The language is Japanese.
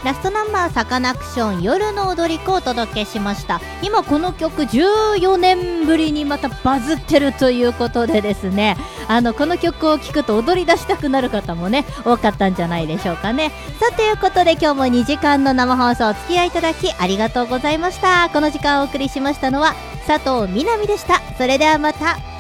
ラストナンバーサカナクション夜の踊り子をお届けしました。今この曲14年ぶりにまたバズってるということでですね、この曲を聴くと踊り出したくなる方もね多かったんじゃないでしょうかね。さあということで今日も2時間の生放送お付き合いいただきありがとうございました。この時間をお送りしましたのは佐藤みなみでした。それではまた。